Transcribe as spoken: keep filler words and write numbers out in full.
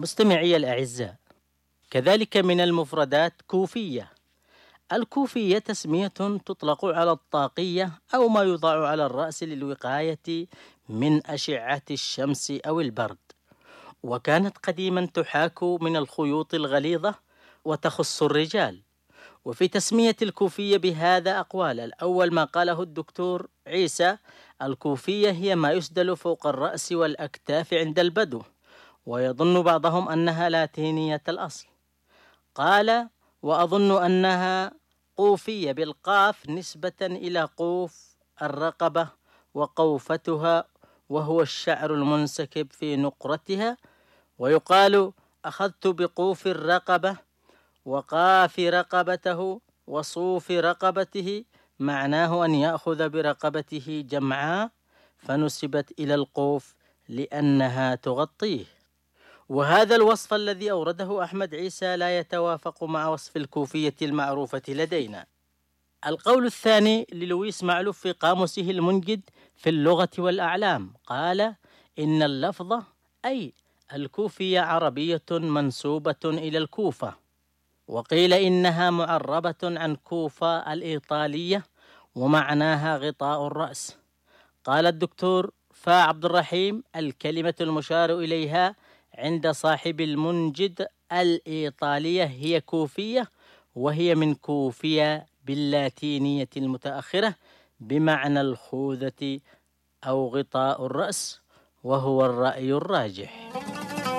مستمعي الأعزاء، كذلك من المفردات كوفية. الكوفية تسمية تطلق على الطاقية أو ما يوضع على الرأس للوقاية من أشعة الشمس أو البرد، وكانت قديما تحاك من الخيوط الغليظة وتخص الرجال. وفي تسمية الكوفية بهذا أقوال. الأول ما قاله الدكتور عيسى: الكوفية هي ما يسدل فوق الرأس والأكتاف عند البدو، ويظن بعضهم أنها لاتينية الأصل. قال: وأظن أنها قوفية بالقاف نسبة إلى قوف الرقبة وقوفتها، وهو الشعر المنسكب في نقرتها. ويقال: أخذت بقوف الرقبة وقاف رقبته وصوف رقبته، معناه أن يأخذ برقبته جمعاء، فنسبت إلى القوف لأنها تغطيه. وهذا الوصف الذي أورده أحمد عيسى لا يتوافق مع وصف الكوفية المعروفة لدينا. القول الثاني للويس معلوف في قاموسه المنجد في اللغة والأعلام، قال: إن اللفظة أي الكوفية عربية منسوبة إلى الكوفة، وقيل إنها معربة عن كوفة الإيطالية ومعناها غطاء الرأس. قال الدكتور فا عبد الرحيم: الكلمة المشار إليها عند صاحب المنجد الإيطالية هي كوفية، وهي من كوفية باللاتينية المتأخرة بمعنى الخوذة أو غطاء الرأس، وهو الرأي الراجح.